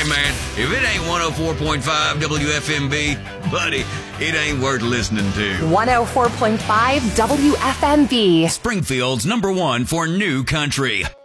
man, if it ain't 104.5 WFMB, buddy, it ain't worth listening to. 104.5 WFMB. Springfield's #1 for new country.